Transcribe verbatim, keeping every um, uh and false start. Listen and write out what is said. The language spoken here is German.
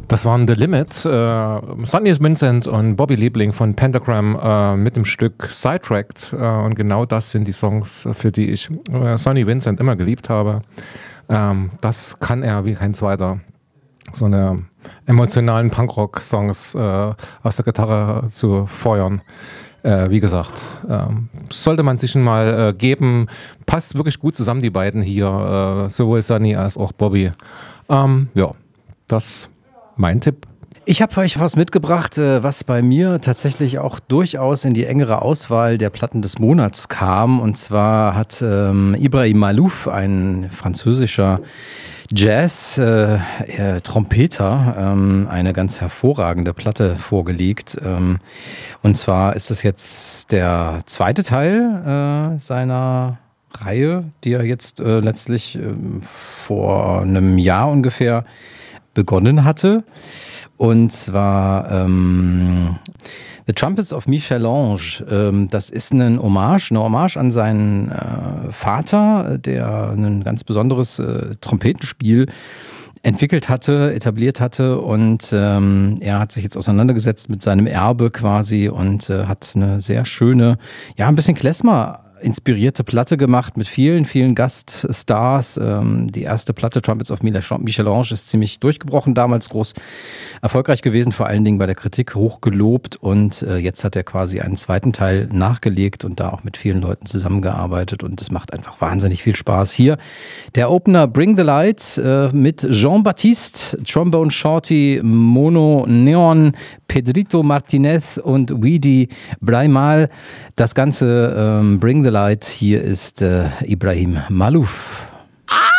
Das waren The Limit, äh, Sonny Vincent und Bobby Liebling von Pentagram äh, mit dem Stück Sidetracked. Äh, und genau das sind die Songs, für die ich äh, Sonny Vincent immer geliebt habe. Ähm, das kann er wie kein zweiter. So eine emotionalen Punkrock-Songs äh, aus der Gitarre zu feuern. Äh, wie gesagt, ähm, sollte man sich mal äh, geben. Passt wirklich gut zusammen, die beiden hier, äh, sowohl Sonny als auch Bobby. Ähm, ja, das mein Tipp. Ich habe euch was mitgebracht, was bei mir tatsächlich auch durchaus in die engere Auswahl der Platten des Monats kam. Und zwar hat ähm, Ibrahim Malouf, ein französischer Jazz-Trompeter, äh, ähm, eine ganz hervorragende Platte vorgelegt. Ähm, und zwar ist es jetzt der zweite Teil äh, seiner Reihe, die er jetzt äh, letztlich äh, vor einem Jahr ungefähr begonnen hatte. Und zwar ähm, The Trumpets of Michel-Ange. Ähm, das ist ein Hommage, eine Hommage an seinen äh, Vater, der ein ganz besonderes äh, Trompetenspiel entwickelt hatte, etabliert hatte, und ähm, er hat sich jetzt auseinandergesetzt mit seinem Erbe quasi und äh, hat eine sehr schöne, ja, ein bisschen Klezmer inspirierte Platte gemacht mit vielen, vielen Gaststars. Ähm, die erste Platte, Trumpets of Michel-Ange, ist ziemlich durchgebrochen, damals groß erfolgreich gewesen, vor allen Dingen bei der Kritik hoch gelobt, und äh, jetzt hat er quasi einen zweiten Teil nachgelegt und da auch mit vielen Leuten zusammengearbeitet, und es macht einfach wahnsinnig viel Spaß. Hier der Opener Bring the Light äh, mit Jean-Baptiste, Trombone Shorty, Mono Neon, Pedrito Martinez und Weedy Braimal. Das Ganze ähm, Bring the Light, hier ist äh, Ibrahim Malouf.